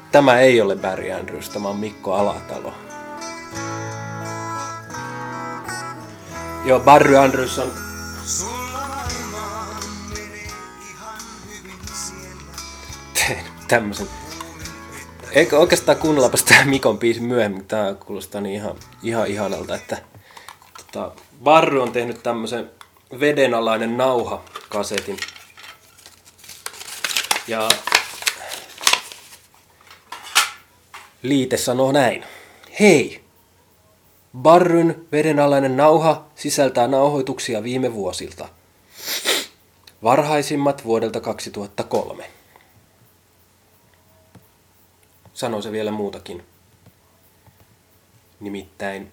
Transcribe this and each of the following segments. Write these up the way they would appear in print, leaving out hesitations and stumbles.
Tämä ei ole Barry Andrews, tämä on Mikko Alatalo. Joo, Barry Andrews on... tämmösen. Eikö oikeastaan kuunnellapas tää Mikon biisi myöhemmin, tää kuulostaa niin ihan ihanalta, että Barry on tehnyt tämmösen vedenalainen nauha-kasetin. Ja liite sanoo näin. Hei! Barryn vedenalainen nauha sisältää nauhoituksia viime vuosilta. Varhaisimmat vuodelta 2003. Sanoo se vielä muutakin. Nimittäin,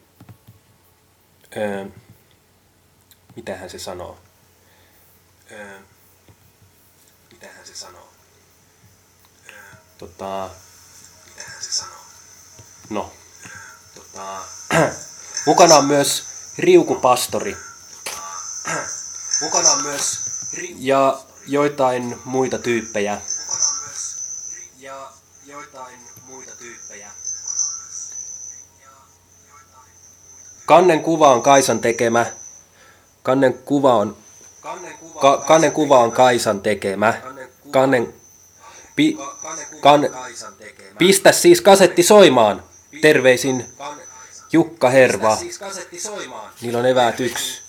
mitähän se sanoo? Mitähän se sanoo? No. Mukana on myös Riuku Pastori. Ja joitain muita tyyppejä. Kannen kuva on Kaisan tekemä. Kannen kuva on Kaisan tekemä. Pistä siis kasetti soimaan. Terveisin Jukka Herva. Niillä on eväät yksi.